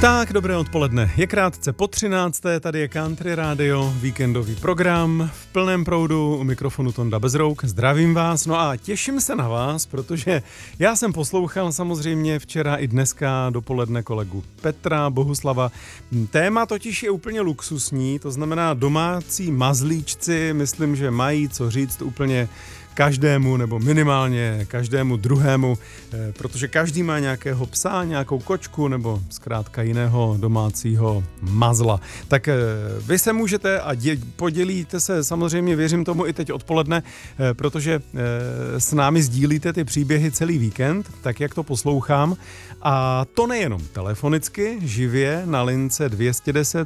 Tak, dobré odpoledne. Je krátce po 13. Tady je Country Radio, víkendový program v plném proudu, u mikrofonu Tonda Bezrouk. Zdravím vás, no a těším se na vás, protože já jsem poslouchal samozřejmě včera i dneska dopoledne kolegu Petra Bohuslava. Téma totiž je úplně luxusní, to znamená domácí mazlíčci, myslím, že mají co říct úplně každému nebo minimálně každému druhému, protože každý má nějakého psa, nějakou kočku nebo zkrátka jiného domácího mazla. Tak vy se můžete a podělíte se, samozřejmě věřím tomu i teď odpoledne, protože s námi sdílíte ty příběhy celý víkend, tak jak to poslouchám. A to nejenom telefonicky, živě na lince 210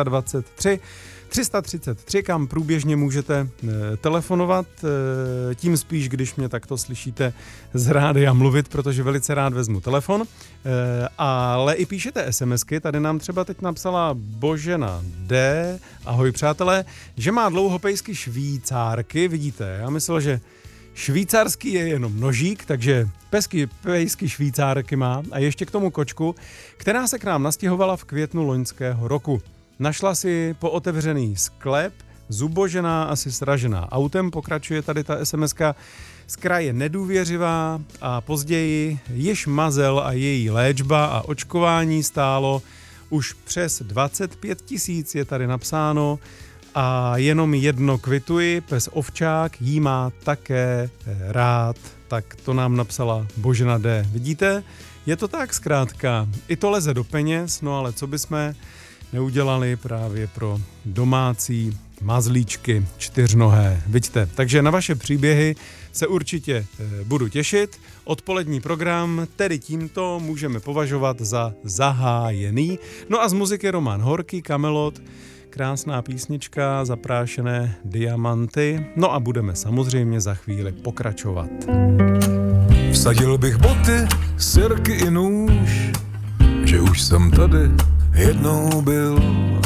323 333, kam průběžně můžete telefonovat, tím spíš, když mě takto slyšíte z rádia mluvit, protože velice rád vezmu telefon, ale i píšete SMSky, tady nám třeba teď napsala Božena D, ahoj přátelé, že má dlouhopejsky švýcárky, vidíte, já myslel, že švýcarský je jenom nožík, takže pejsky švýcárky má a ještě k tomu kočku, která se k nám nastěhovala v květnu loňského roku. Našla si pootevřený sklep, zubožená, asi sražená autem, pokračuje tady ta SMSka, z kraje nedůvěřivá a později již mazel a její léčba a očkování stálo už přes 25 000, je tady napsáno, a jenom jedno kvituji, pes ovčák jí má také rád, tak to nám napsala Božena D. Vidíte, je to tak zkrátka, i to leze do peněz, no ale co bychom neudělali právě pro domácí mazlíčky čtyřnohé. Vidíte, takže na vaše příběhy se určitě budu těšit. Odpolední program tedy tímto můžeme považovat za zahájený. No a z muziky Roman Horký, Kamelot, krásná písnička, Zaprášené diamanty. No a budeme samozřejmě za chvíli pokračovat. Vsadil bych boty, sirky i nůž, že už jsem tady jednou byl